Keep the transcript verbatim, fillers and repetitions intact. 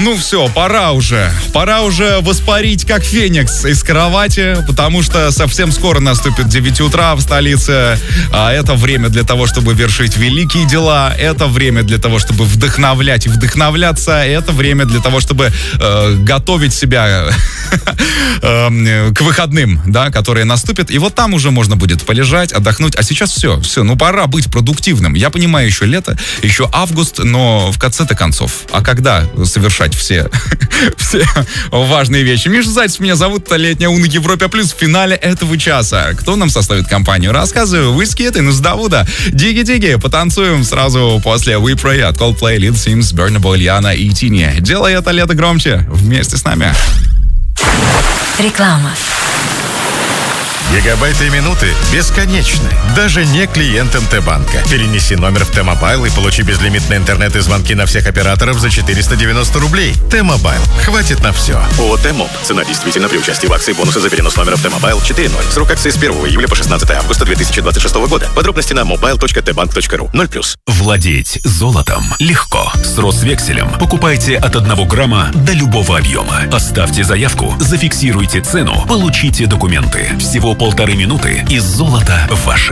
Ну все, пора уже. Пора уже воспарить, как феникс, из кровати, потому что совсем скоро наступит девять утра в столице. А это время для того, чтобы вершить великие дела. Это время для того, чтобы вдохновлять и вдохновляться. Это время для того, чтобы э, готовить себя э, к выходным, да, которые наступят. И вот там уже можно будет полежать, отдохнуть. А сейчас все, все, ну пора быть продуктивным. Я понимаю, еще лето, еще август, но в конце-то концов. А когда совершать все, все важные вещи? Миша Зайцев меня зовут, это «Летняя У» на Европе Плюс в финале этого часа. Кто нам составит компанию? Рассказываю. Wizkid и Нуздавуда. Диги-диги. Потанцуем сразу после We Pray от Coldplay, Lil Sims, Burna Boy, Ильяна и Тини. Делай это лето громче вместе с нами. Реклама. Гигабайты и минуты бесконечны, даже не клиентам Т-банка. Перенеси номер в Т-мобайл и получи безлимитный интернет и звонки на всех операторов за четыреста девяносто рублей. Т-мобайл. Хватит на все. ООО «Т-моб». Цена действительно при участии в акции бонусы за перенос номера в Т-мобайл четыре ноль. Срок акции с первого июля по шестнадцатое августа две тысячи двадцать шестого года. Подробности на мобайл точка тэ банк точка ру. ноль плюс. Владеть золотом легко. С Росвекселем покупайте от одного грамма до любого объема. Оставьте заявку, зафиксируйте цену, получите документы. Всего полторы минуты, и золото ваше.